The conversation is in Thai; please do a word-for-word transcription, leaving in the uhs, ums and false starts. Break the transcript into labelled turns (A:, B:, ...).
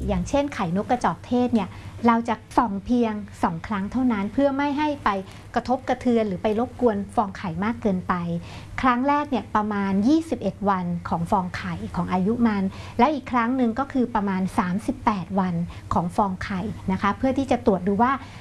A: อย่างเช่นไข่นกกระจอกเทศเนี่ยเราจะส่องเพียงสองครั้งเท่านั้นเพื่อไม่ให้ไปกระทบกระเทือนหรือไปรบกวนฟองไข่มากเกินไปครั้งแรกเนี่ยประมาณยี่สิบเอ็ดวันของฟองไข่ของอายุมันและอีกครั้งหนึ่งก็คือประมาณสามสิบแปดวันของฟองไข่นะคะเพื่อที่จะตรวจดูว่า